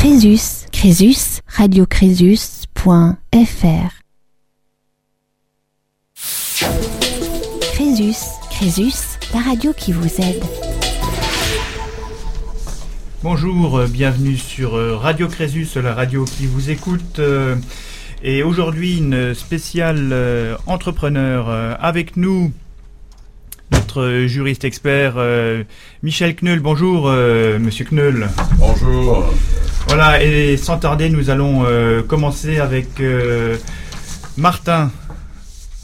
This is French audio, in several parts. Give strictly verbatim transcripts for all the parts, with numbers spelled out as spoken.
Crésus, Crésus, radio crésus point f r. Crésus, Crésus, la radio qui vous aide. Bonjour, euh, bienvenue sur euh, Radio Crésus, la radio qui vous écoute. Euh, et aujourd'hui, une spéciale euh, entrepreneur euh, avec nous, notre juriste expert euh, Michel Kneul. Bonjour, euh, Monsieur Kneul. Bonjour. Voilà, et sans tarder, nous allons euh, commencer avec euh, Martin. Martin ?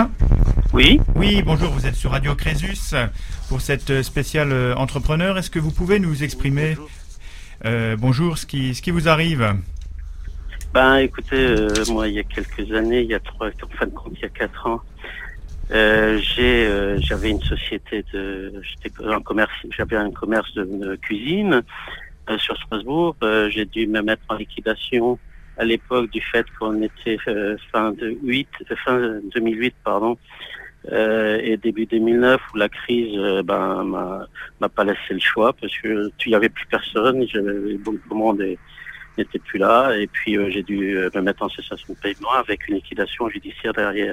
Oui. Oui, bonjour, vous êtes sur Radio Crésus pour cette spéciale euh, entrepreneur. Est-ce que vous pouvez nous exprimer, bonjour, euh, bonjour ce, qui, ce qui vous arrive ? Ben, écoutez, euh, moi, il y a quelques années, il y a trois, en fin de compte, il y a quatre ans, euh, j'ai, euh, j'avais une société de, j'étais un commerce, j'avais un commerce de, de cuisine euh, sur Strasbourg. Euh, j'ai dû me mettre en liquidation à l'époque du fait qu'on était euh, fin de huit, fin deux mille huit, pardon. Euh, et début deux mille neuf où la crise euh, ben m'a, m'a pas laissé le choix parce que il y avait plus personne, j'avais beaucoup de commandes et n'était plus là et puis euh, j'ai dû me mettre en cessation de paiement avec une liquidation judiciaire derrière.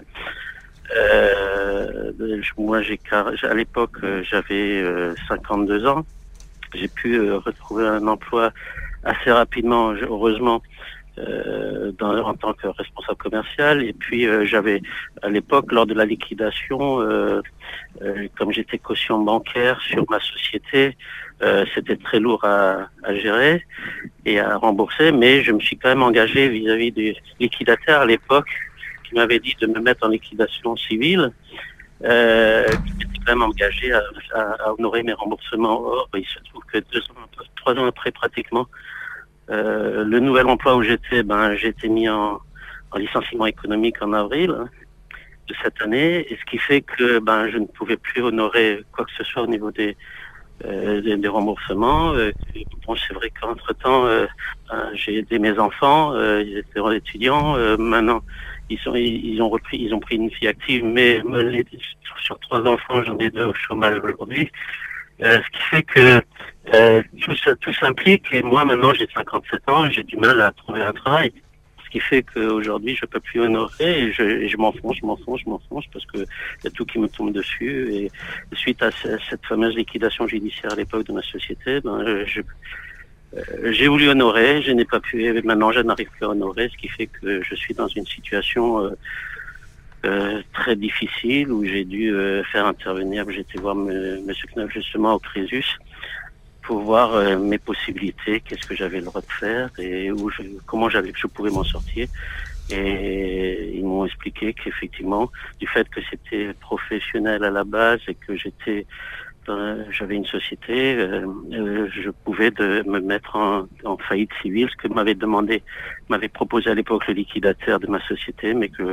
Euh, moi j'ai à l'époque j'avais euh, cinquante-deux ans, j'ai pu euh, retrouver un emploi assez rapidement, heureusement. Euh, dans, en tant que responsable commercial et puis euh, j'avais à l'époque lors de la liquidation euh, euh, comme j'étais caution bancaire sur ma société euh, c'était très lourd à, à gérer et à rembourser mais je me suis quand même engagé vis-à-vis du liquidataire à l'époque qui m'avait dit de me mettre en liquidation civile euh, qui était quand même engagé à, à, à honorer mes remboursements. Or il se trouve que deux ans, trois ans après pratiquement Euh, le nouvel emploi où j'étais, ben j'ai été mis en, en licenciement économique en avril hein, de cette année, et ce qui fait que ben je ne pouvais plus honorer quoi que ce soit au niveau des euh, des, des remboursements. Euh, bon, c'est vrai qu'entre-temps, euh, ben, j'ai aidé mes enfants, euh, ils étaient étudiants. Euh, maintenant, ils sont ils, ils ont repris, ils ont pris une vie active, mais les, sur trois enfants, j'en ai deux au chômage aujourd'hui. Euh, ce qui fait que euh, tout, tout s'implique et moi maintenant j'ai cinquante-sept ans, j'ai du mal à trouver un travail. Ce qui fait qu'aujourd'hui je peux plus honorer et je, et je m'enfonce, je m'enfonce, je m'enfonce parce que y a tout qui me tombe dessus et, et suite à ce, cette fameuse liquidation judiciaire à l'époque de ma société, ben je, euh, j'ai voulu honorer, je n'ai pas pu et maintenant je n'arrive plus à honorer, ce qui fait que je suis dans une situation euh, Euh, très difficile où j'ai dû euh, faire intervenir, j'ai été voir M. Kneul justement au Crésus pour voir euh, mes possibilités, qu'est-ce que j'avais le droit de faire et où je, comment j'avais, je pouvais m'en sortir. Et ils m'ont expliqué qu'effectivement, du fait que c'était professionnel à la base et que j'étais, euh, j'avais une société, euh, euh, je pouvais de, me mettre en, en faillite civile, ce que m'avait demandé, m'avait proposé à l'époque le liquidataire de ma société, mais que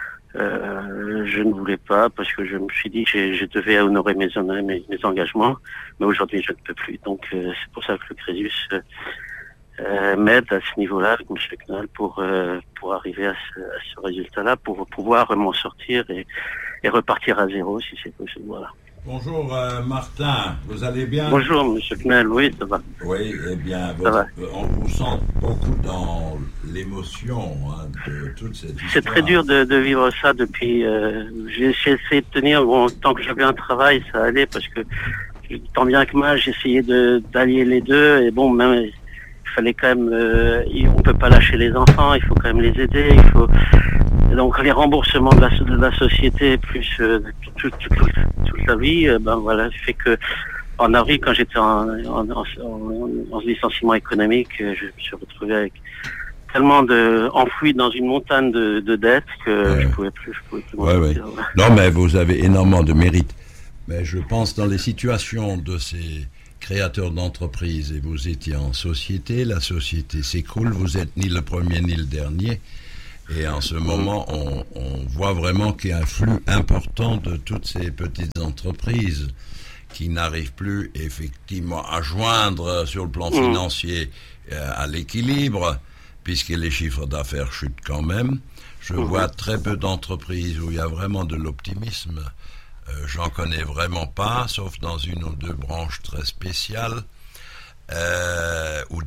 Euh, je ne voulais pas parce que je me suis dit que je, je devais honorer mes, mes, mes engagements, mais aujourd'hui je ne peux plus. Donc euh, c'est pour ça que le Crésus euh, euh, m'aide à ce niveau-là avec M. Kneul pour euh, pour arriver à ce, à ce résultat-là, pour pouvoir m'en sortir et, et repartir à zéro si c'est possible. Voilà. Bonjour euh, Martin, vous allez bien ? Bonjour M. Kneul, oui ça va. Oui, eh bien, votre, on vous sent beaucoup dans l'émotion hein, de toute cette histoire. C'est très dur de, de vivre ça depuis... Euh, j'ai, j'ai essayé de tenir, bon, tant que j'avais un travail, ça allait, parce que tant bien que mal, j'essayais de, d'allier les deux, et bon, même, il fallait quand même... Euh, on peut pas lâcher les enfants, il faut quand même les aider, il faut... Donc les remboursements de la, de la société, plus euh, toute, toute, toute, toute la vie, euh, ben voilà, fait que en avril, quand j'étais en, en, en, en, en licenciement économique, je me suis retrouvé avec tellement de enfoui dans une montagne de, de dettes que ouais. je pouvais plus, je pouvais plus. Ouais, ouais. Non, mais vous avez énormément de mérite. Mais je pense dans les situations de ces créateurs d'entreprises et vous étiez en société, la société s'écroule, vous êtes ni le premier ni le dernier. Et en ce moment, on, on voit vraiment qu'il y a un flux important de toutes ces petites entreprises qui n'arrivent plus effectivement à joindre sur le plan financier euh, à l'équilibre, puisque les chiffres d'affaires chutent quand même. Je vois très peu d'entreprises où il y a vraiment de l'optimisme. Euh, j'en connais vraiment pas, sauf dans une ou deux branches très spéciales. Euh, ou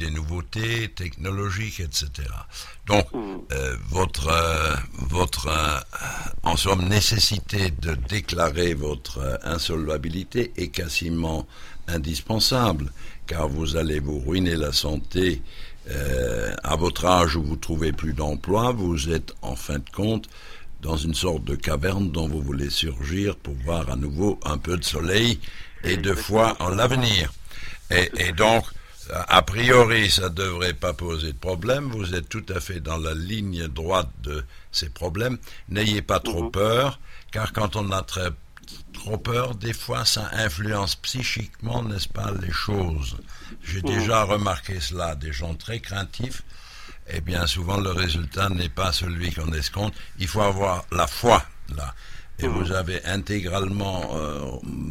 des nouveautés technologiques, et cetera. Donc, euh, votre, euh, votre euh, en somme, nécessité de déclarer votre euh, insolvabilité est quasiment indispensable, car vous allez vous ruiner la santé. Euh, à votre âge où vous trouvez plus d'emploi, vous êtes en fin de compte dans une sorte de caverne dont vous voulez surgir pour voir à nouveau un peu de soleil et de foi en l'avenir. Et, et donc, a priori, ça ne devrait pas poser de problème. Vous êtes tout à fait dans la ligne droite de ces problèmes. N'ayez pas trop peur, car quand on a très, trop peur, des fois, ça influence psychiquement, n'est-ce pas, les choses. J'ai déjà remarqué cela. Des gens très craintifs, eh bien, souvent, le résultat n'est pas celui qu'on escompte. Il faut avoir la foi, là. Et vous avez intégralement euh,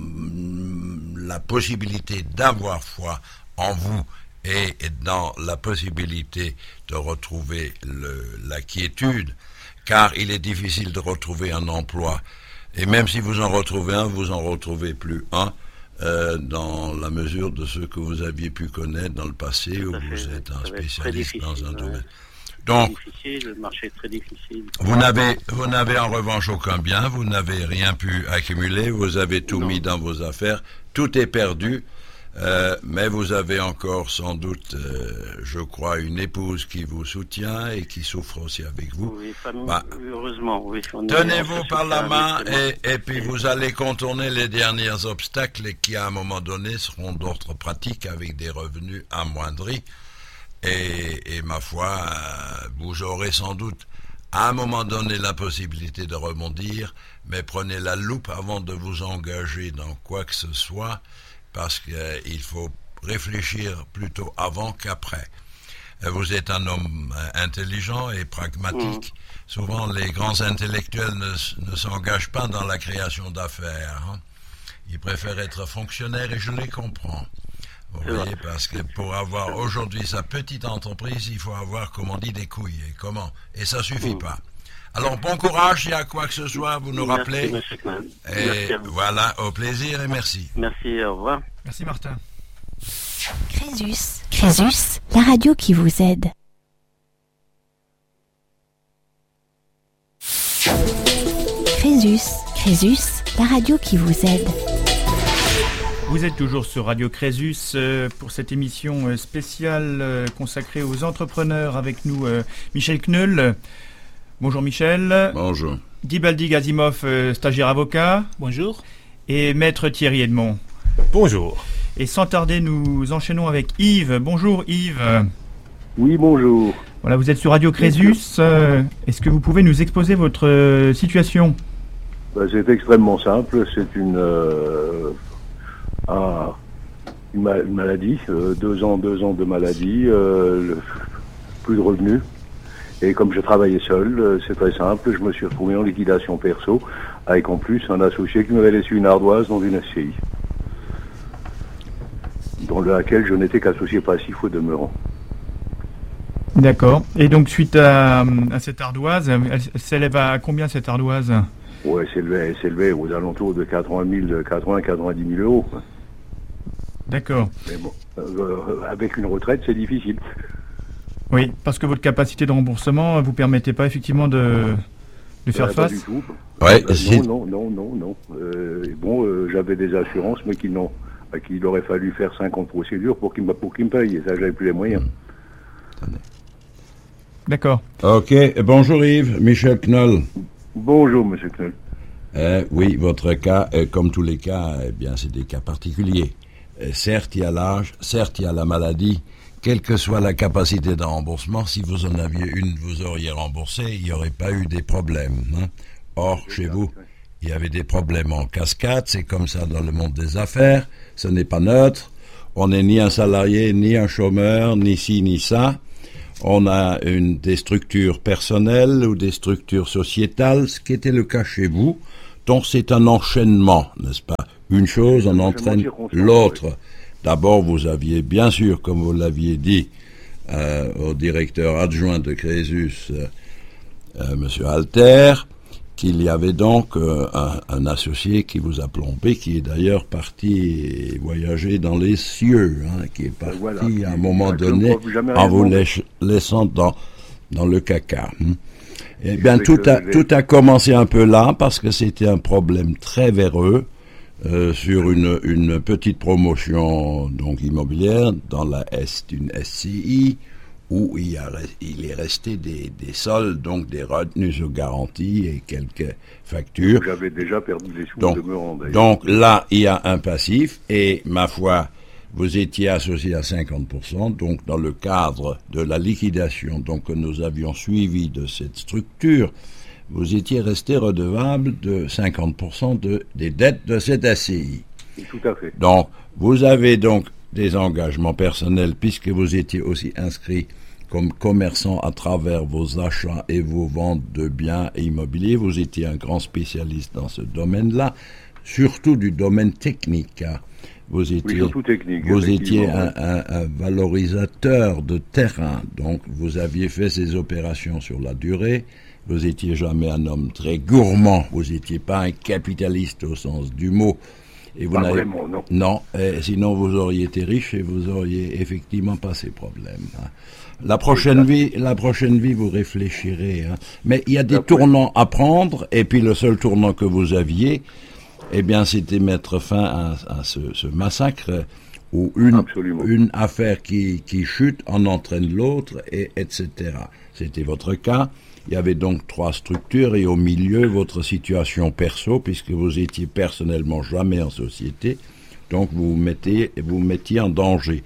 la possibilité d'avoir foi en vous et dans la possibilité de retrouver le, la quiétude, car il est difficile de retrouver un emploi. Et même si vous en retrouvez un, vous en retrouvez plus un euh, dans la mesure de ce que vous aviez pu connaître dans le passé où vous êtes un spécialiste dans un domaine. Donc, difficile, le marché est très difficile. Vous n'avez, vous n'avez en revanche aucun bien, vous n'avez rien pu accumuler, vous avez tout non. mis dans vos affaires, tout est perdu, euh, mais vous avez encore sans doute, euh, je crois, une épouse qui vous soutient et qui souffre aussi avec vous. Oui, famille, bah, heureusement, oui. Tenez-vous par la main et, et puis vous allez contourner les derniers obstacles qui, à un moment donné, seront d'autres pratiques avec des revenus amoindris. Et, et ma foi, euh, vous aurez sans doute à un moment donné la possibilité de rebondir, mais prenez la loupe avant de vous engager dans quoi que ce soit, parce qu'il euh, faut réfléchir plutôt avant qu'après. Euh, vous êtes un homme euh, intelligent et pragmatique. Mmh. Souvent, les grands intellectuels ne, ne s'engagent pas dans la création d'affaires. Hein. Ils préfèrent être fonctionnaires et je les comprends. Vous voyez, parce que pour avoir aujourd'hui sa petite entreprise, il faut avoir, comme on dit, des couilles. Et comment ? Et ça suffit pas. Alors, bon courage, s'il y a quoi que ce soit, vous nous rappelez. Merci, et merci voilà, au plaisir et merci. Merci, au revoir. Merci, Martin. Crésus, Crésus, la radio qui vous aide. Crésus, Crésus, la radio qui vous aide. Vous êtes toujours sur Radio Crésus euh, pour cette émission euh, spéciale euh, consacrée aux entrepreneurs. Avec nous, euh, Michel Kneul. Bonjour Michel. Bonjour. Guy Baldi-Gazimov, euh, stagiaire avocat. Bonjour. Et maître Thierry Edmond. Bonjour. Et sans tarder, nous enchaînons avec Yves. Bonjour Yves. Oui, bonjour. Voilà, vous êtes sur Radio Crésus. Euh, est-ce que vous pouvez nous exposer votre euh, situation ? Ben, c'est extrêmement simple. C'est une... Euh... Ah, une, ma- une maladie, euh, deux ans, deux ans de maladie, euh, le, plus de revenus. Et comme je travaillais seul, euh, c'est très simple, je me suis retrouvé en liquidation perso, avec en plus un associé qui m'avait laissé une ardoise dans une S C I, dans laquelle je n'étais qu'associé passif au demeurant. D'accord. Et donc suite à, à cette ardoise, elle s'élève à combien cette ardoise ? Ouais, c'est élevé, c'est élevé aux alentours de quatre-vingt mille, quatre-vingts à quatre-vingt-dix mille euros. D'accord. Mais bon, euh, avec une retraite, c'est difficile. Oui, parce que votre capacité de remboursement ne vous permettait pas effectivement de, de faire euh, face. Pas du tout. Ouais, euh, c'est... non, non, non, non, non. Euh, bon, euh, j'avais des assurances, mais qu'il, n'ont, qu'il aurait fallu faire cinquante procédures pour qu'il, pour qu'il me paye. Et ça, j'avais plus les moyens. Attendez. D'accord. Ok, bonjour Yves, Michel Kneul. Bonjour, monsieur Kneul. Euh, oui, votre cas, euh, comme tous les cas, eh bien, c'est des cas particuliers. Euh, certes, il y a l'âge, certes, il y a la maladie. Quelle que soit la capacité de remboursement, si vous en aviez une, vous auriez remboursé, il n'y aurait pas eu des problèmes. Hein. Or, chez vous, il y avait des problèmes en cascade, c'est comme ça dans le monde des affaires, ce n'est pas neutre. On n'est ni un salarié, ni un chômeur, ni ci, ni ça. On a une, des structures personnelles ou des structures sociétales, ce qui était le cas chez vous. Donc c'est un enchaînement, n'est-ce pas ? Une chose en entraîne l'autre. D'abord, vous aviez, bien sûr, comme vous l'aviez dit euh, au directeur adjoint de Crésus, euh, euh, M. Alter, qu'il y avait donc euh, un, un associé qui vous a plombé, qui est d'ailleurs parti voyager dans les cieux, hein, qui est parti voilà, à un moment donné jamais en vous rien laiss- laissant dans, dans le caca. Hein. Eh bien, C'est tout que a, les- tout a commencé un peu là, parce que c'était un problème très véreux euh, sur une, une petite promotion donc immobilière dans la S d'une S C I, où il, y a, il est resté des, des soldes, donc des retenues sur garantie et quelques factures. J'avais déjà perdu les sous Donc, de demeurant, d'ailleurs. donc là, il y a un passif, et ma foi, vous étiez associé à cinquante pour cent, donc dans le cadre de la liquidation donc, que nous avions suivi de cette structure, vous étiez resté redevable de cinquante pour cent de, des dettes de cette S C I. Tout à fait. Donc, vous avez donc des engagements personnels, puisque vous étiez aussi inscrit comme commerçant à travers vos achats et vos ventes de biens immobiliers. Vous étiez un grand spécialiste dans ce domaine-là, surtout du domaine technique. Hein. Vous étiez, Oui, surtout technique. vous étiez effectivement, un, un- un valorisateur de terrain, donc vous aviez fait ces opérations sur la durée. Vous étiez jamais un homme très gourmand, vous n'étiez pas un capitaliste au sens du mot. Et vous Pas n'avez- vraiment, non. Non, et sinon vous auriez été riche et vous auriez effectivement pas ces problèmes. hein. La prochaine vie, la prochaine vie, vous réfléchirez. hein. Mais il y a des Après- tournants à prendre, et puis le seul tournant que vous aviez, eh bien, c'était mettre fin à, à ce, ce massacre où une, Absolument. une affaire qui, qui chute en entraîne l'autre, et etc. C'était votre cas. Il y avait donc trois structures, et au milieu, votre situation perso, puisque vous étiez personnellement jamais en société, donc vous mettez, vous mettiez en danger.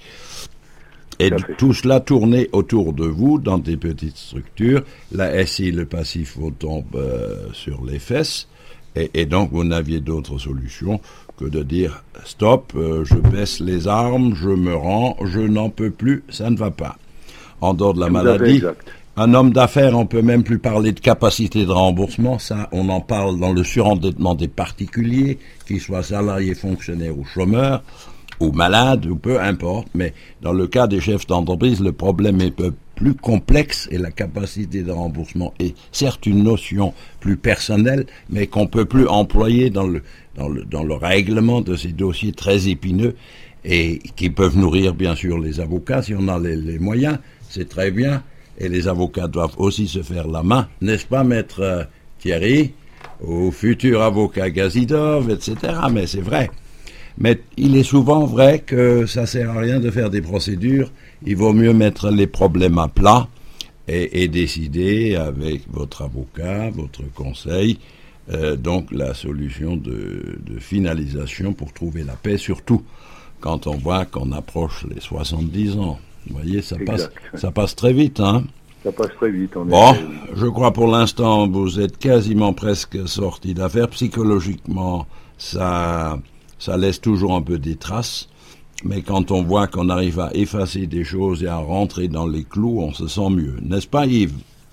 Et Tout à du- fait. tout cela tournait autour de vous dans des petites structures. La S I, le passif, vous tombe euh, sur les fesses. Et, et donc, vous n'aviez d'autre solution que de dire « Stop, euh, je baisse les armes, je me rends, je n'en peux plus, ça ne va pas. » En dehors de la Tout à fait maladie, exact. un homme d'affaires, on peut même plus parler de capacité de remboursement. Ça, on en parle dans le surendettement des particuliers, qu'ils soient salariés, fonctionnaires ou chômeurs, ou malades, ou peu importe. Mais dans le cas des chefs d'entreprise, le problème est peu plus complexe, et la capacité de remboursement est certes une notion plus personnelle, mais qu'on peut plus employer dans le, dans le, dans le règlement de ces dossiers très épineux, et qui peuvent nourrir bien sûr les avocats si on a les, les moyens. C'est très bien. Et les avocats doivent aussi se faire la main, n'est-ce pas, maître euh, Thierry, ou futur avocat Gazidov, et cetera. Mais c'est vrai. Mais il est souvent vrai que ça sert à rien de faire des procédures. Il vaut mieux mettre les problèmes à plat et, et décider avec votre avocat, votre conseil, euh, donc la solution de, de finalisation pour trouver la paix, surtout quand on voit qu'on approche les soixante-dix ans. Vous voyez, ça passe, Exact. ça passe très vite, hein. Ça passe très vite. En Bon, effet. je crois pour l'instant, vous êtes quasiment presque sorti d'affaire. Psychologiquement, ça, ça laisse toujours un peu des traces. Mais quand on voit qu'on arrive à effacer des choses et à rentrer dans les clous, on se sent mieux. N'est-ce pas, Yves?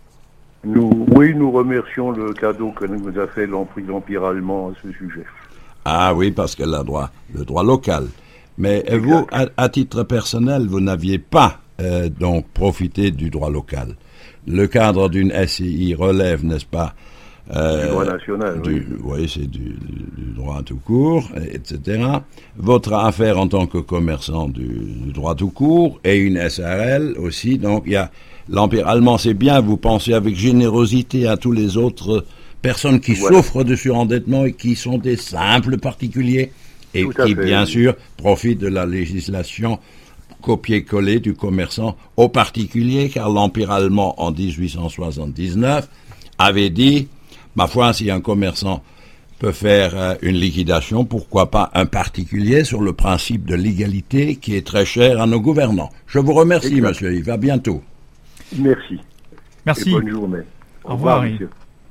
Nous, oui, nous remercions le cadeau que nous a fait l'empire l'Empire allemand à ce sujet. Ah oui, parce qu'elle a droit, le droit local. Mais euh, vous, à, à titre personnel, vous n'aviez pas euh, donc profité du droit local. Le cadre d'une S C I relève, n'est-ce pas, euh, Du droit national, du, oui. oui, c'est du, du- du droit tout court, et cetera. Votre affaire en tant que commerçant du, du droit tout court, et une S A R L aussi. Donc, il y a l'Empire allemand, c'est bien, vous pensez avec générosité à tous les autres personnes qui Voilà. souffrent de surendettement et qui sont des simples particuliers, et Tout à qui, fait, bien oui. sûr, profitent de la législation copier-coller du commerçant au particulier, car l'Empire allemand, en dix-huit cent soixante-dix-neuf, avait dit, ma foi, si un commerçant peut faire euh, une liquidation, pourquoi pas un particulier, sur le principe de l'égalité qui est très cher à nos gouvernants. Je vous remercie, Exact. monsieur Yves. À bientôt. Merci. Merci. Et bonne journée. Au revoir, Yves. monsieur.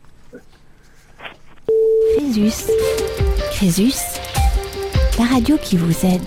Crésus. Crésus, la radio qui vous aide.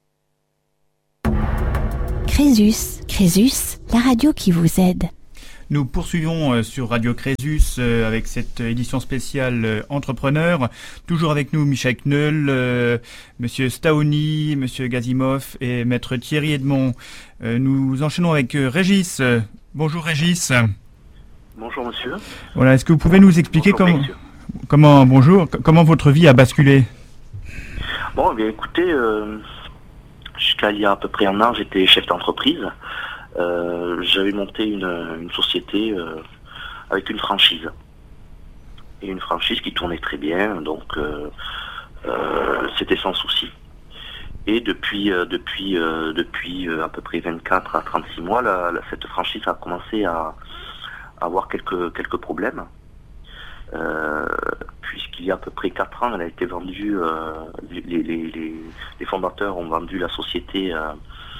Crésus. Crésus, la radio qui vous aide. Nous poursuivons euh, sur Radio Crésus euh, avec cette édition spéciale euh, Entrepreneur. Toujours avec nous Michel Kneul, euh, Monsieur Staoni, Monsieur Gazimov et Maître Thierry Edmond. Euh, nous enchaînons avec euh, Régis. Euh, bonjour Régis. Bonjour monsieur. Voilà, est-ce que vous pouvez nous expliquer bonjour, comment, comment, bonjour, comment votre vie a basculé? Bon, eh bien écoutez, euh, jusqu'à il y a à peu près un an, j'étais chef d'entreprise. Euh, j'avais monté une, une société euh, avec une franchise. Et une franchise qui tournait très bien, donc euh, euh, c'était sans souci. Et depuis euh, depuis euh, depuis euh, à peu près vingt-quatre à trente-six mois, la, la, cette franchise a commencé à, à avoir quelques quelques problèmes. Euh, puisqu'il y a à peu près quatre ans, elle a été vendue, euh, les, les, les, les fondateurs ont vendu la société euh,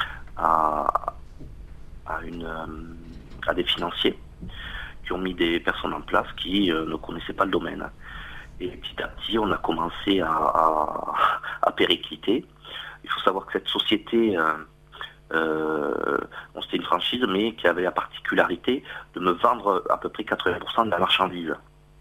à, à, une, euh, à des financiers qui ont mis des personnes en place qui euh, ne connaissaient pas le domaine. Et petit à petit, on a commencé à, à, à péricliter. Il faut savoir que cette société, euh, euh, bon, c'était une franchise, mais qui avait la particularité de me vendre à peu près quatre-vingts pour cent de la marchandise.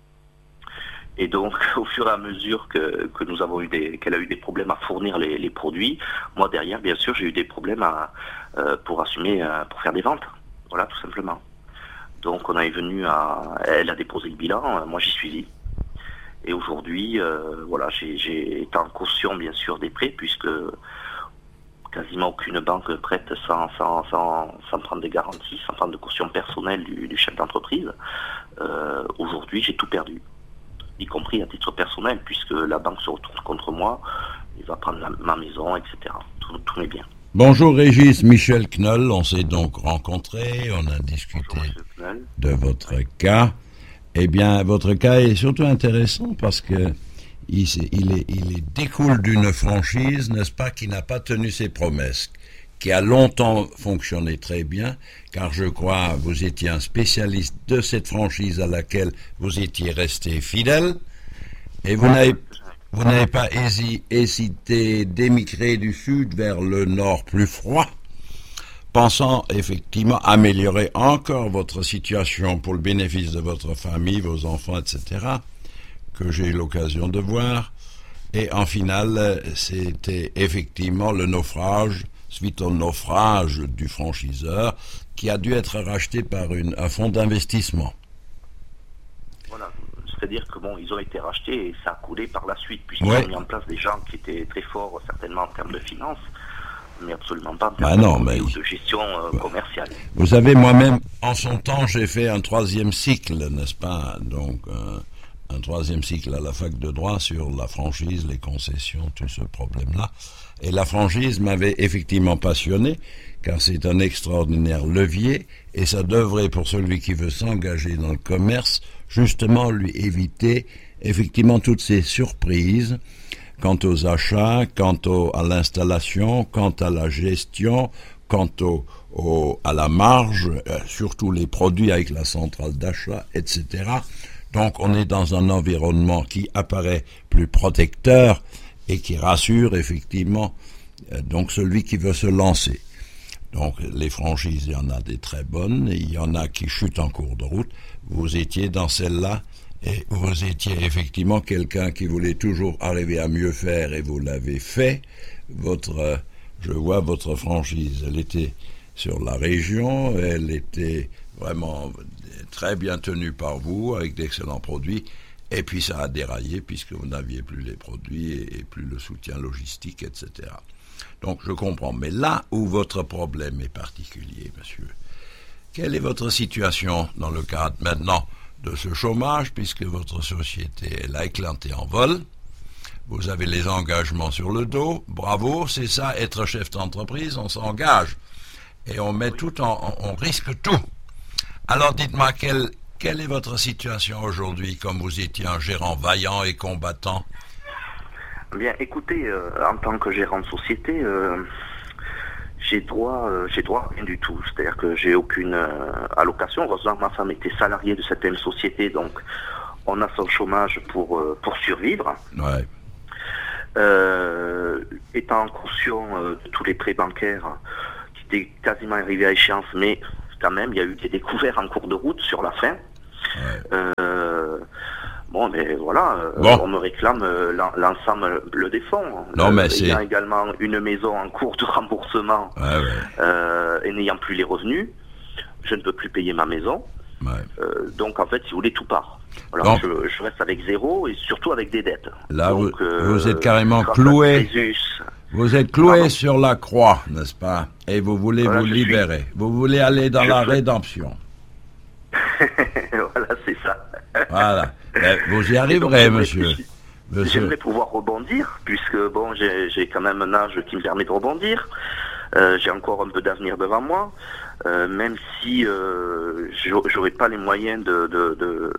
Et donc, au fur et à mesure que, que nous avons eu des, qu'elle a eu des problèmes à fournir les, les produits, moi derrière, bien sûr, j'ai eu des problèmes à, euh, pour assumer, euh, pour faire des ventes. Voilà, tout simplement. Donc, on est venu à, elle a déposé le bilan, euh, moi j'y suivi. Et aujourd'hui, euh, voilà, j'ai, j'ai été en caution, bien sûr, des prêts, puisque quasiment aucune banque prête sans, sans, sans, sans prendre des garanties, sans prendre de caution personnelle du, du chef d'entreprise. Euh, aujourd'hui, j'ai tout perdu, y compris à titre personnel, puisque la banque se retourne contre moi, il va prendre la, ma maison, et cetera. Tout, tout est bien. Bonjour Régis, Michel Kneul, on s'est donc rencontrés, on a discuté de votre cas. Eh bien, votre cas est surtout intéressant parce que il, il, est, il est, découle d'une franchise, n'est-ce pas, qui n'a pas tenu ses promesses, qui a longtemps fonctionné très bien, car je crois vous étiez un spécialiste de cette franchise à laquelle vous étiez resté fidèle, et vous n'avez, vous n'avez pas hési, hésité d'émigrer du sud vers le nord plus froid, pensant effectivement améliorer encore votre situation pour le bénéfice de votre famille, vos enfants, et cetera, que j'ai eu l'occasion de voir, et en finale, c'était effectivement le naufrage, suite au naufrage du franchiseur, qui a dû être racheté par une, un fonds d'investissement. Voilà, c'est-à-dire que bon, ils ont été rachetés et ça a coulé par la suite, puisqu'ils ouais. ont mis en place des gens qui étaient très forts, certainement en termes de finances, mais absolument pas en bah termes non, de, mais... de gestion euh, commerciale. Vous savez, moi-même, en son temps, j'ai fait un troisième cycle, n'est-ce pas? Donc, euh, un troisième cycle à la fac de droit sur la franchise, les concessions, tout ce problème-là. Et la franchise m'avait effectivement passionné, car c'est un extraordinaire levier, et ça devrait, pour celui qui veut s'engager dans le commerce, justement lui éviter effectivement toutes ces surprises quant aux achats, quant au, à l'installation, quant à la gestion, quant au, au, à la marge, euh, surtout les produits avec la centrale d'achat, et cetera. Donc on est dans un environnement qui apparaît plus protecteur et qui rassure effectivement euh, donc celui qui veut se lancer. Donc les franchises, il y en a des très bonnes, et il y en a qui chutent en cours de route. Vous étiez dans celle-là, et vous étiez effectivement quelqu'un qui voulait toujours arriver à mieux faire, et vous l'avez fait. Votre, euh, je vois votre franchise, elle était sur la région, elle était vraiment très bien tenue par vous, avec d'excellents produits, et puis ça a déraillé puisque vous n'aviez plus les produits et, et plus le soutien logistique, et cetera. Donc je comprends. Mais là où votre problème est particulier, monsieur, quelle est votre situation dans le cadre maintenant de ce chômage, puisque votre société, elle a éclaté en vol, vous avez les engagements sur le dos, bravo, c'est ça, être chef d'entreprise, on s'engage, et on met tout en, on risque tout. Alors dites-moi, quelle, quelle est votre situation aujourd'hui, comme vous étiez un gérant vaillant et combattant? Bien, écoutez, euh, en tant que gérant de société, euh, j'ai droit, euh, j'ai droit à rien du tout. C'est-à-dire que j'ai aucune euh, allocation. Heureusement, ma femme était salariée de cette même société, donc on a son chômage pour euh, pour survivre. Ouais. Euh, étant en caution euh, de tous les prêts bancaires qui étaient quasiment arrivés à échéance, mais quand même, il y a eu des découvertes en cours de route sur la fin. Ouais. Euh, bon, mais voilà, euh, Bon. on me réclame euh, l'en- l'ensemble le des fonds. Non, Euh, mais il y a c'est- également une maison en cours de remboursement Ouais, ouais, euh, et n'ayant plus les revenus, je ne peux plus payer ma maison. ouais. Euh, donc en fait, si vous voulez, tout part. Voilà, Donc- je, je reste avec zéro et surtout avec des dettes. Là, donc, vous- vous êtes carrément grâce à cloué. Crésus, Vous êtes cloué Pardon. sur la croix, n'est-ce pas? Et vous voulez Voilà, vous je suis- libérer. Vous voulez aller dans Je la souhaite- rédemption. voilà, c'est ça. Voilà. Ben, vous y Et donc, arriverez, j'aimerais- monsieur. Monsieur. J'aimerais pouvoir rebondir, puisque bon, j'ai j'ai quand même un âge qui me permet de rebondir. Euh, j'ai encore un peu d'avenir devant moi, euh, même si euh, j'au- j'aurais pas les moyens de de, de,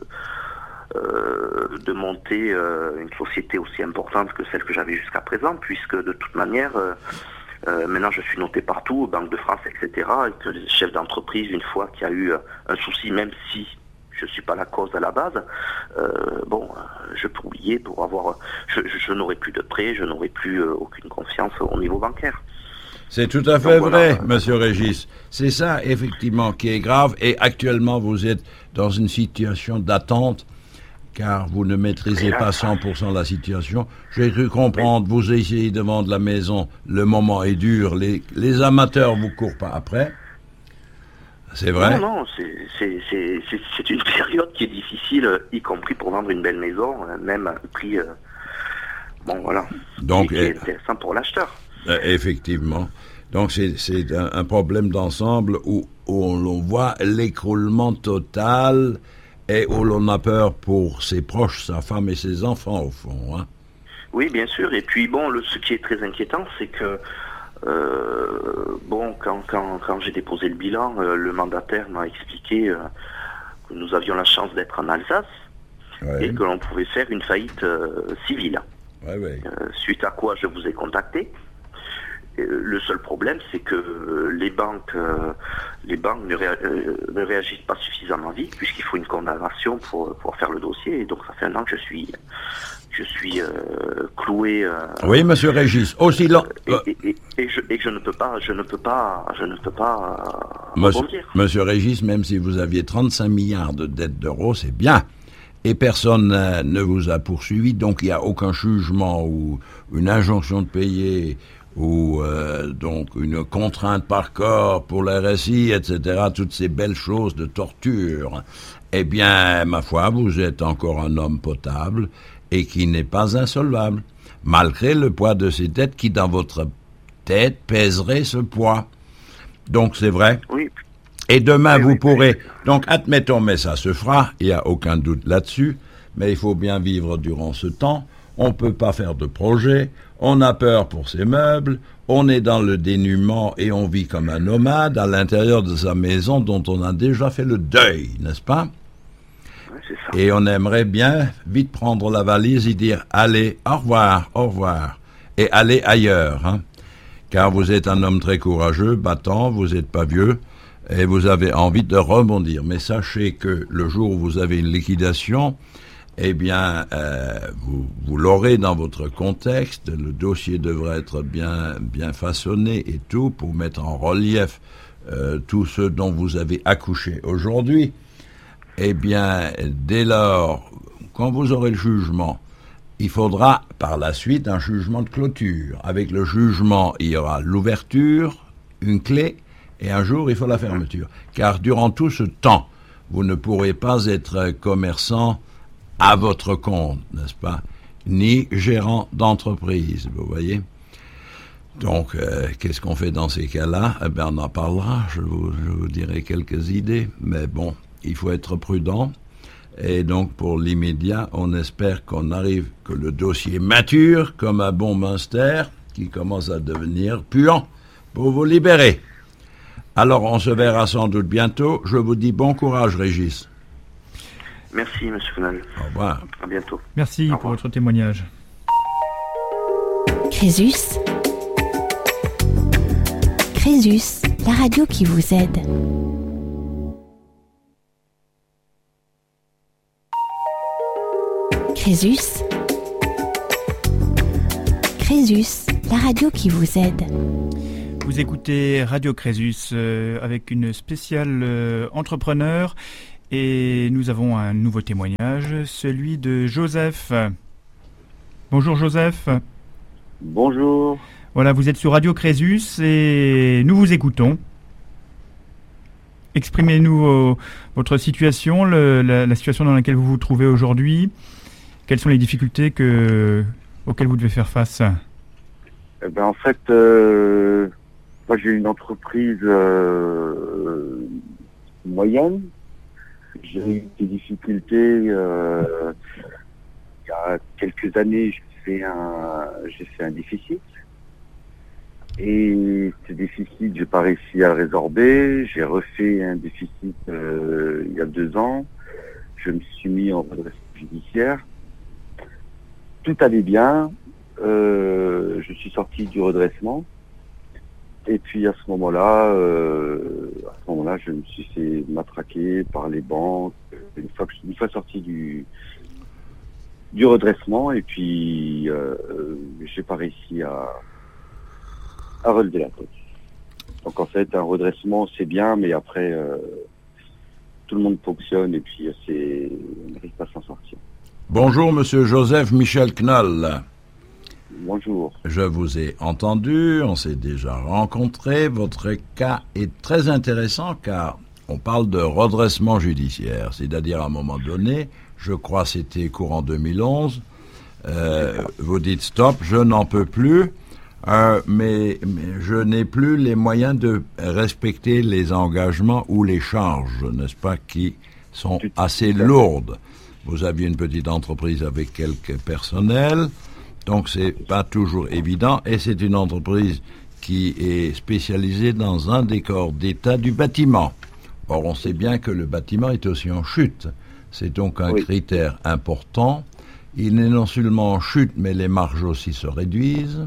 euh, de monter euh, une société aussi importante que celle que j'avais jusqu'à présent, puisque de toute manière, euh, euh, maintenant je suis noté partout, Banque de France, et cetera, et que les chefs d'entreprise, une fois qu'il y a eu euh, un souci, même si je suis pas la cause à la base, euh, bon, euh, je peux oublier pour avoir, je, je, je n'aurai plus de prêt, je n'aurai plus euh, aucune confiance au niveau bancaire. C'est tout à fait Donc, vrai, voilà. monsieur Régis. C'est ça, effectivement, qui est grave. Et actuellement, vous êtes dans une situation d'attente, car vous ne maîtrisez pas cent pour cent la situation. J'ai cru comprendre, vous essayez de vendre la maison, le moment est dur, les, les amateurs vous courent pas après. C'est vrai? Non, non, c'est, c'est, c'est, c'est, c'est une période qui est difficile, euh, y compris pour vendre une belle maison, euh, même à un prix, euh, bon voilà, Donc, et qui est eh, intéressant pour l'acheteur. Euh, effectivement. Donc, c'est, c'est un, un problème d'ensemble où, où l'on voit l'écroulement total et où l'on a peur pour ses proches, sa femme et ses enfants, au fond. Hein. Oui, bien sûr. Et puis bon, le, ce qui est très inquiétant, c'est que euh, bon, quand, quand, quand j'ai déposé le bilan, euh, le mandataire m'a expliqué euh, que nous avions la chance d'être en Alsace Ouais, et que l'on pouvait faire une faillite euh, civile. ouais, ouais. Euh, suite à quoi je vous ai contacté. Euh, le seul problème, c'est que euh, les banques, euh, les banques ne, réa- euh, ne réagissent pas suffisamment vite, puisqu'il faut une condamnation pour, pour faire le dossier. Et donc, ça fait un an que je suis, je suis euh, cloué. Euh, Oui, monsieur Régis. Aussi long. et, euh, et, et, et je, et je ne peux pas, je ne peux pas, je ne peux pas euh, monsieur, rebondir. monsieur Régis, même si vous aviez trente-cinq milliards de dettes d'euros, c'est bien. Et personne euh, ne vous a poursuivi, donc il n'y a aucun jugement ou une injonction de payer ou euh, donc une contrainte par corps pour l'R S I, et cetera, toutes ces belles choses de torture. Eh bien, ma foi, vous êtes encore un homme potable et qui n'est pas insolvable, malgré le poids de ces dettes qui, dans votre tête, pèserait ce poids. Donc, c'est vrai. Oui. Et demain, Oui, vous oui, pourrez... Donc, admettons, mais ça se fera, il n'y a aucun doute là-dessus, mais il faut bien vivre durant ce temps. On ne peut pas faire de projet, on a peur pour ses meubles, on est dans le dénuement et on vit comme un nomade à l'intérieur de sa maison dont on a déjà fait le deuil, n'est-ce pas? Oui, c'est ça. Et on aimerait bien vite prendre la valise et dire « Allez, au revoir, au revoir », et aller ailleurs, hein, car vous êtes un homme très courageux, battant, vous n'êtes pas vieux, et vous avez envie de rebondir. Mais sachez que le jour où vous avez une liquidation, eh bien, euh, vous, vous l'aurez dans votre contexte, le dossier devrait être bien, bien façonné et tout, pour mettre en relief euh, tout ce dont vous avez accouché aujourd'hui. Eh bien, dès lors, quand vous aurez le jugement, il faudra par la suite un jugement de clôture. Avec le jugement, il y aura l'ouverture, une clé, et un jour, il faut la fermeture. Car durant tout ce temps, vous ne pourrez pas être commerçant à votre compte, n'est-ce pas? Ni gérant d'entreprise, vous voyez? Donc, euh, qu'est-ce qu'on fait dans ces cas-là? Eh bien, on en parlera, je vous, je vous dirai quelques idées, mais bon, il faut être prudent. Et donc, pour l'immédiat, on espère qu'on arrive, que le dossier mature, comme un bon Munster, qui commence à devenir puant, pour vous libérer. Alors, on se verra sans doute bientôt. Je vous dis bon courage, Régis. Merci, monsieur Fenal. Au revoir. À bientôt. Merci Au pour revoir. votre témoignage. Crésus. Crésus, la radio qui vous aide. Crésus. Crésus, la radio qui vous aide. Vous écoutez Radio Crésus euh, avec une spéciale euh, entrepreneur et nous avons un nouveau témoignage, celui de Joseph. Bonjour Joseph. Bonjour. Voilà, vous êtes sur Radio Crésus et nous vous écoutons. Exprimez-nous euh, votre situation, le, la, la situation dans laquelle vous vous trouvez aujourd'hui. Quelles sont les difficultés que, auxquelles vous devez faire face? Eh ben, en fait, euh, moi j'ai une entreprise euh, moyenne. J'ai eu des difficultés. Euh, il y a quelques années, j'ai fait un, j'ai fait un déficit. Et ce déficit, j'ai pas réussi à le résorber. J'ai refait un déficit euh, il y a deux ans. Je me suis mis en redressement judiciaire. Tout allait bien. Euh, je suis sorti du redressement. Et puis à ce moment-là, euh, à ce moment-là, je me suis fait matraquer par les banques. Une fois, que, une fois sorti du du redressement, et puis euh, j'ai pas réussi à à relever la tête. Donc en fait, un redressement, c'est bien, mais après, euh, tout le monde fonctionne et puis c'est, on n'arrive pas à s'en sortir. Bonjour, monsieur Joseph Michel Knoll. Bonjour. Je vous ai entendu, on s'est déjà rencontrés. Votre cas est très intéressant car on parle de redressement judiciaire, c'est-à-dire à un moment donné, je crois que c'était courant deux mille onze, euh, vous dites stop, je n'en peux plus. Euh, mais, mais je n'ai plus les moyens de respecter les engagements ou les charges, n'est-ce pas, qui sont assez lourdes. Vous aviez une petite entreprise avec quelques personnels, donc c'est pas toujours évident, et c'est une entreprise qui est spécialisée dans un décor d'état du bâtiment. Or, on sait bien que le bâtiment est aussi en chute. C'est donc un oui. critère important. Il n'est non seulement en chute, mais les marges aussi se réduisent.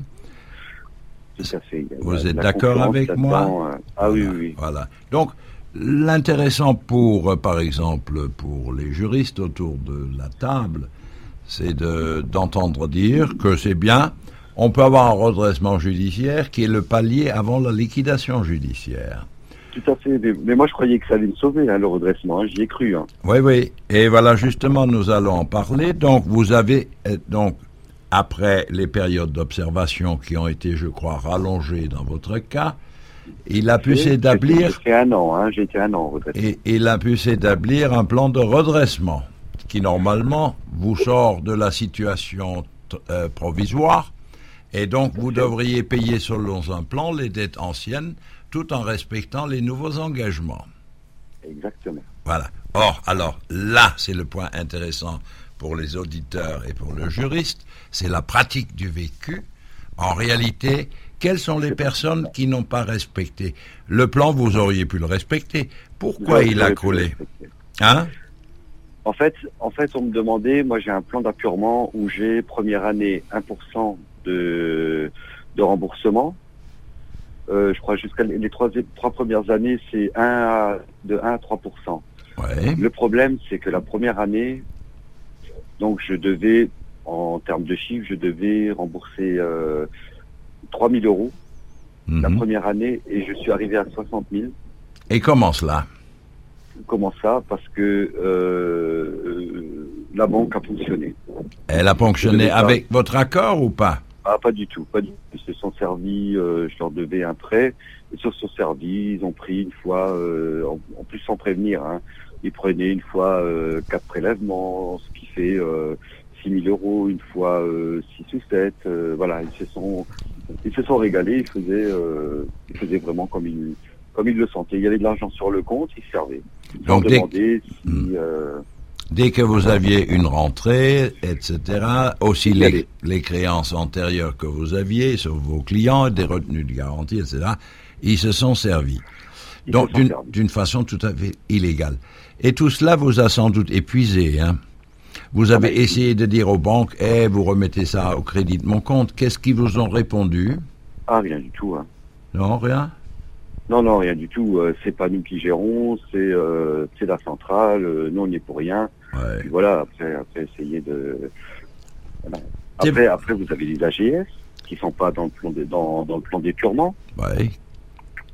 Tout à fait. Vous êtes d'accord avec moi? euh... Ah oui, oui, oui. Voilà. Donc, l'intéressant pour, euh, par exemple, pour les juristes autour de la table, c'est de, d'entendre dire que c'est bien, on peut avoir un redressement judiciaire qui est le palier avant la liquidation judiciaire. Tout à fait. Mais, mais moi, je croyais que ça allait me sauver, hein, le redressement. Hein, j'y ai cru. Hein. Oui, oui. Et voilà, justement, nous allons en parler. Donc, vous avez... Euh, donc, après les périodes d'observation qui ont été, je crois, rallongées dans votre cas, il a pu s'établir... J'ai fait un an, hein, j'ai été un an en redressement. Et il a pu s'établir un plan de redressement qui, normalement, vous sort de la situation euh, provisoire. Et donc, vous devriez payer selon un plan les dettes anciennes tout en respectant les nouveaux engagements. Exactement. Voilà. Or, alors, là, c'est le point intéressant pour les auditeurs et pour le juriste, c'est la pratique du vécu. En réalité, quelles sont les personnes qui n'ont pas respecté le plan? Vous auriez pu le respecter. Pourquoi il a coulé? Hein? En fait, en fait, on me demandait, moi j'ai un plan d'appurement où j'ai première année un pour cent de, de remboursement. Euh, je crois jusqu'à les trois, trois premières années, c'est un à, de un à trois pour cent. Ouais. Le problème, c'est que la première année, donc je devais, en termes de chiffres, je devais rembourser euh, trois mille euros mmh. la première année et je suis arrivé à soixante mille. Et comment cela? Comment ça? Parce que euh, la banque a fonctionné. Elle a fonctionné avec votre accord ou pas? Ah, pas du tout. Pas du tout. Ils se sont servis, euh, je leur devais un prêt, ils se sont servis, ils ont pris une fois, euh, en, en plus sans prévenir, hein, ils prenaient une fois euh, quatre prélèvements, ce qui fait euh, six mille euros, une fois euh, six ou sept. Euh, voilà, ils se sont, ils se sont régalés, ils faisaient, euh, ils faisaient vraiment comme ils, comme ils le sentaient. Il y avait de l'argent sur le compte, ils servaient. Ils Donc dès que, si, euh, dès que vous aviez une rentrée, et cetera, aussi les, les créances antérieures que vous aviez sur vos clients, des retenues de garantie, et cetera, ils se sont servis. Ils Donc d'une, d'une façon tout à fait illégale. Et tout cela vous a sans doute épuisé, hein? Vous avez ah ben, essayé de dire aux banques, eh, vous remettez ça au crédit de mon compte. Qu'est-ce qu'ils vous ont répondu? Ah, rien du tout. Hein. Non, rien? Non, non, rien du tout. Euh, c'est pas nous qui gérons, c'est, euh, c'est la centrale. Euh, nous, on n'y est pour rien. Ouais. Puis voilà, après, après, essayer de... Voilà. Après, après, vous avez les A G S qui sont pas dans le plan de, dans, dans le plan d'épurement. Ouais.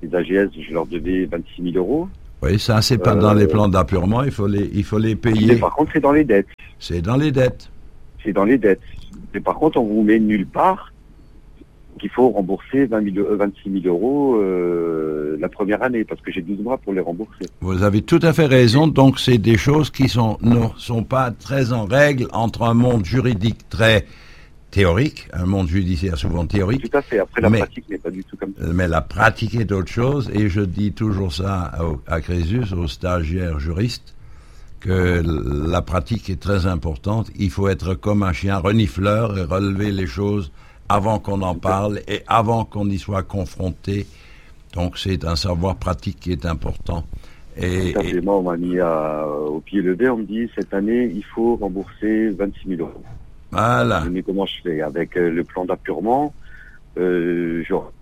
les A G S, je leur devais vingt-six mille euros. Oui, ça, c'est pas euh, dans les plans d'appurement, il faut les, il faut les payer. Mais par contre, c'est dans les dettes. C'est dans les dettes. C'est dans les dettes. Mais par contre, on vous met nulle part qu'il faut rembourser vingt mille, vingt-six mille euros euh, la première année, parce que j'ai douze mois pour les rembourser. Vous avez tout à fait raison, donc c'est des choses qui sont ne sont pas très en règle entre un monde juridique très théorique, un monde judiciaire souvent théorique. Tout à fait, après la mais, pratique n'est pas du tout comme ça. Mais la pratique est autre chose, et je dis toujours ça à, à Crésus, aux stagiaires juristes, que la pratique est très importante. Il faut être comme un chien renifleur et relever les choses avant qu'on en parle et avant qu'on y soit confronté. Donc c'est un savoir pratique qui est important. Et, et... Moi, on m'a mis à, au pied levé, on me dit, cette année, il faut rembourser vingt-six mille euros. Voilà. Mais comment je fais? Avec euh, le plan d'appurement, euh, genre,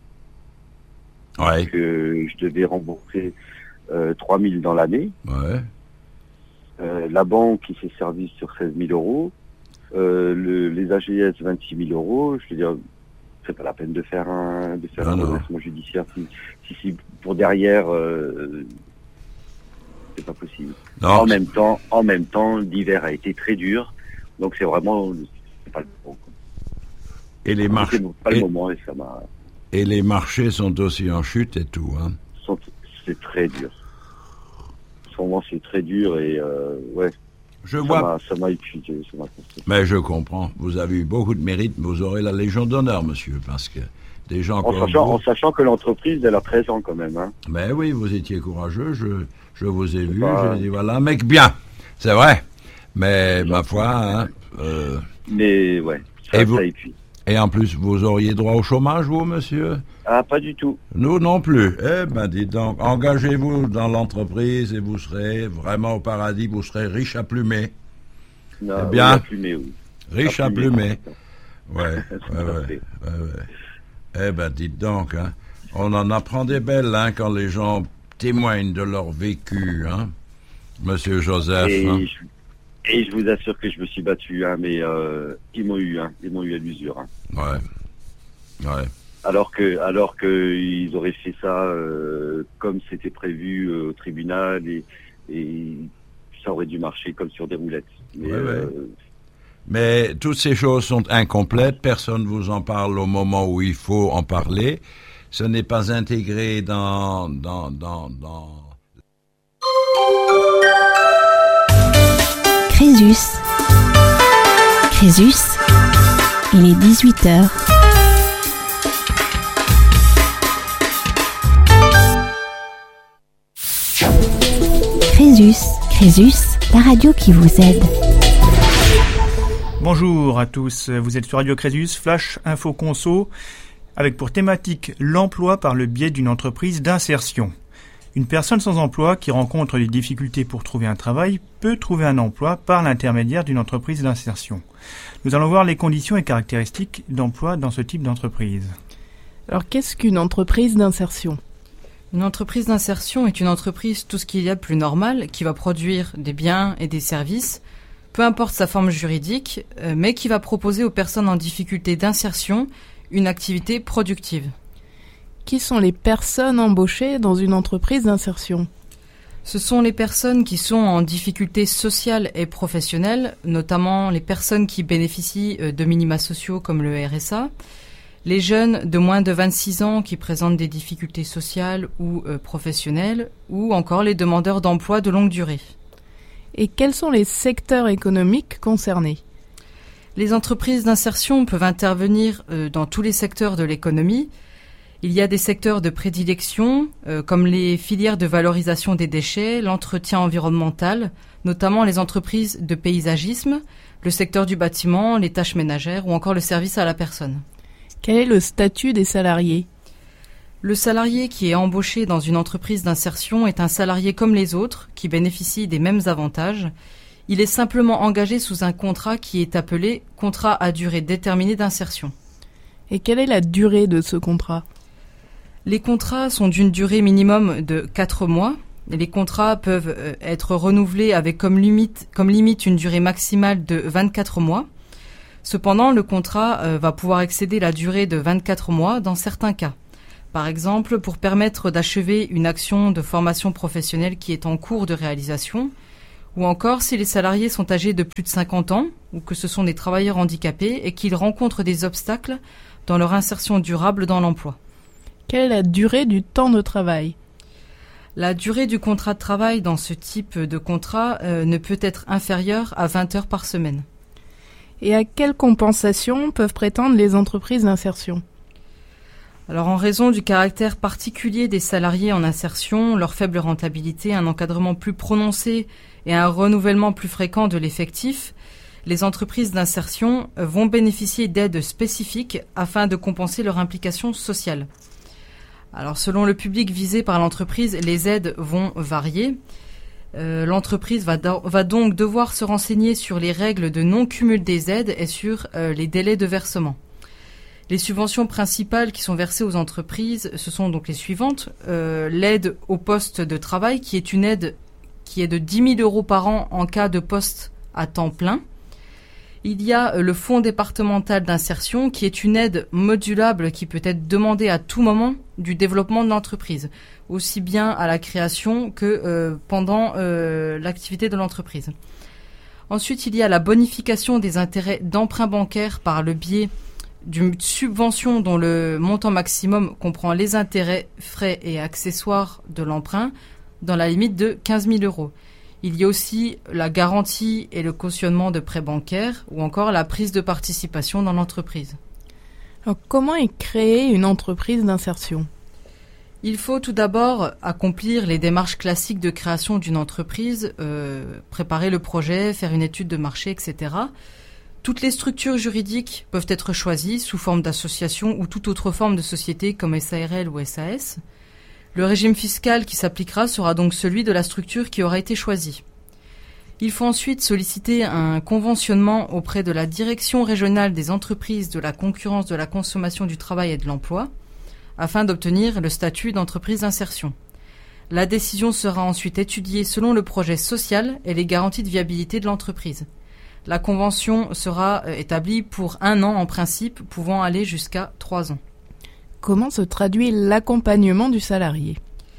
ouais. que je devais rembourser euh, trois mille dans l'année. Ouais. Euh, la banque qui s'est servie sur seize mille euros. Euh, le, les A G S vingt-six mille euros. Je veux dire, c'est pas la peine de faire un, de faire un redressement judiciaire si, si, si pour derrière, euh, c'est pas possible. Non, en même temps, en même temps, l'hiver a été très dur. Donc c'est vraiment, c'est pas le moment. Et les marchés, c'est pas le moment et ça m'a. Et les marchés sont aussi en chute et tout, hein. Sont, c'est très dur. En ce moment, c'est très dur et euh, ouais. Je ça vois. M'a, ça m'a épuisé, ça m'a construit. Mais je comprends. Vous avez eu beaucoup de mérite. Vous aurez la Légion d'honneur, monsieur, parce que des gens en comme sachant, vous... en sachant que l'entreprise, elle a treize ans quand même, hein. Mais oui, vous étiez courageux. Je, je vous ai c'est vu. pas... J'ai dit voilà, mec bien. C'est vrai. Mais ma foi, hein, euh... mais ouais, ça, et vous... ça épuise. Et en plus, vous auriez droit au chômage, vous, monsieur? Ah, pas du tout. Nous non plus. Eh ben, dites donc, engagez-vous dans l'entreprise et vous serez vraiment au paradis, vous serez riche à plumer. Non, eh bien, oui, à plumer, oui. Riche à plumer. Ouais, ouais, ouais, ouais, ouais. Eh ben, dites donc, hein, on en apprend des belles, hein, quand les gens témoignent de leur vécu, hein, monsieur Joseph. Et hein. je... Et je vous assure que je me suis battu, hein, mais euh, ils m'ont eu, hein, ils m'ont eu à l'usure. Hein. Ouais, ouais. Alors que, alors que ils auraient fait ça euh, comme c'était prévu euh, au tribunal et, et ça aurait dû marcher comme sur des roulettes. Mais, ouais, euh, ouais. Mais toutes ces choses sont incomplètes. Personne ne vous en parle au moment où il faut en parler. Ce n'est pas intégré dans, dans, dans, dans... Crésus. Crésus. Il est dix-huit heures. Crésus. Crésus, la radio qui vous aide. Bonjour à tous, vous êtes sur Radio Crésus, Flash Info Conso, avec pour thématique l'emploi par le biais d'une entreprise d'insertion. Une personne sans emploi qui rencontre des difficultés pour trouver un travail peut trouver un emploi par l'intermédiaire d'une entreprise d'insertion. Nous allons voir les conditions et caractéristiques d'emploi dans ce type d'entreprise. Alors, qu'est-ce qu'une entreprise d'insertion ? Une entreprise d'insertion est une entreprise tout ce qu'il y a de plus normal, qui va produire des biens et des services, peu importe sa forme juridique, mais qui va proposer aux personnes en difficulté d'insertion une activité productive. Qui sont les personnes embauchées dans une entreprise d'insertion ? Ce sont les personnes qui sont en difficulté sociale et professionnelle, notamment les personnes qui bénéficient de minima sociaux comme le R S A, les jeunes de moins de vingt-six ans qui présentent des difficultés sociales ou euh, professionnelles, ou encore les demandeurs d'emploi de longue durée. Et quels sont les secteurs économiques concernés ? Les entreprises d'insertion peuvent intervenir euh, dans tous les secteurs de l'économie. Il y a des secteurs de prédilection, euh, comme les filières de valorisation des déchets, l'entretien environnemental, notamment les entreprises de paysagisme, le secteur du bâtiment, les tâches ménagères ou encore le service à la personne. Quel est le statut des salariés ? Le salarié qui est embauché dans une entreprise d'insertion est un salarié comme les autres, qui bénéficie des mêmes avantages. Il est simplement engagé sous un contrat qui est appelé « contrat à durée déterminée d'insertion ». Et quelle est la durée de ce contrat ? Les contrats sont d'une durée minimum de quatre mois. Les contrats peuvent être renouvelés avec comme limite, comme limite une durée maximale de vingt-quatre mois. Cependant, le contrat euh, va pouvoir excéder la durée de vingt-quatre mois dans certains cas. Par exemple, pour permettre d'achever une action de formation professionnelle qui est en cours de réalisation, ou encore si les salariés sont âgés de plus de cinquante ans, ou que ce sont des travailleurs handicapés et qu'ils rencontrent des obstacles dans leur insertion durable dans l'emploi. Quelle est la durée du temps de travail ? La durée du contrat de travail dans ce type de contrat euh, ne peut être inférieure à vingt heures par semaine. Et à quelle compensation peuvent prétendre les entreprises d'insertion ? Alors, en raison du caractère particulier des salariés en insertion, leur faible rentabilité, un encadrement plus prononcé et un renouvellement plus fréquent de l'effectif, les entreprises d'insertion vont bénéficier d'aides spécifiques afin de compenser leur implication sociale. Alors, selon le public visé par l'entreprise, les aides vont varier. Euh, l'entreprise va, do- va donc devoir se renseigner sur les règles de non-cumul des aides et sur euh, les délais de versement. Les subventions principales qui sont versées aux entreprises, ce sont donc les suivantes. Euh, l'aide au poste de travail, qui est une aide qui est de dix mille euros par an en cas de poste à temps plein. Il y a le fonds départemental d'insertion, qui est une aide modulable qui peut être demandée à tout moment du développement de l'entreprise, aussi bien à la création que euh, pendant euh, l'activité de l'entreprise. Ensuite, il y a la bonification des intérêts d'emprunt bancaire par le biais d'une subvention dont le montant maximum comprend les intérêts, frais et accessoires de l'emprunt dans la limite de quinze mille euros. Il y a aussi la garantie et le cautionnement de prêts bancaires ou encore la prise de participation dans l'entreprise. Alors, comment est créée une entreprise d'insertion ? Il faut tout d'abord accomplir les démarches classiques de création d'une entreprise, euh, préparer le projet, faire une étude de marché, et cetera. Toutes les structures juridiques peuvent être choisies sous forme d'association ou toute autre forme de société comme S A R L ou S A S. Le régime fiscal qui s'appliquera sera donc celui de la structure qui aura été choisie. Il faut ensuite solliciter un conventionnement auprès de la Direction régionale des entreprises de la concurrence, de la consommation, du travail et de l'emploi afin d'obtenir le statut d'entreprise d'insertion. La décision sera ensuite étudiée selon le projet social et les garanties de viabilité de l'entreprise. La convention sera établie pour un an en principe, pouvant aller jusqu'à trois ans. Comment se traduit l'accompagnement du salarié ?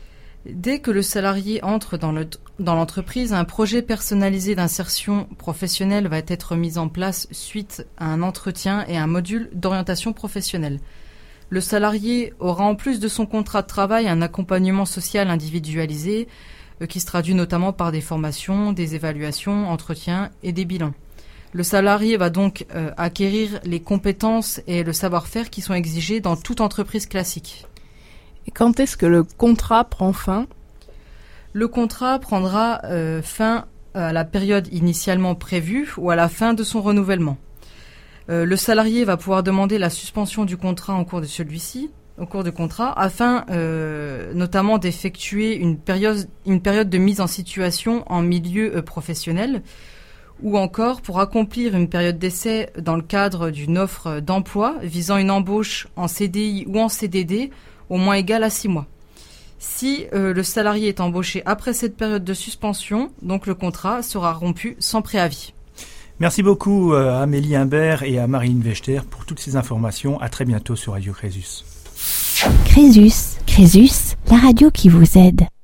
Dès que le salarié entre dans, le, dans l'entreprise, un projet personnalisé d'insertion professionnelle va être mis en place suite à un entretien et un module d'orientation professionnelle. Le salarié aura en plus de son contrat de travail un accompagnement social individualisé euh, qui se traduit notamment par des formations, des évaluations, entretiens et des bilans. Le salarié va donc euh, acquérir les compétences et le savoir-faire qui sont exigés dans toute entreprise classique. Et quand est-ce que le contrat prend fin ? Le contrat prendra euh, fin à la période initialement prévue ou à la fin de son renouvellement. Euh, le salarié va pouvoir demander la suspension du contrat en cours de celui-ci, au cours du contrat, afin euh, notamment d'effectuer une période, une période de mise en situation en milieu euh, professionnel, ou encore pour accomplir une période d'essai dans le cadre d'une offre d'emploi visant une embauche en C D I ou en C D D au moins égale à six mois. Si euh, le salarié est embauché après cette période de suspension, donc le contrat sera rompu sans préavis. Merci beaucoup à Amélie Imbert et à Marine Vechter pour toutes ces informations. À très bientôt sur Radio Crésus. Crésus, Crésus, la radio qui vous aide.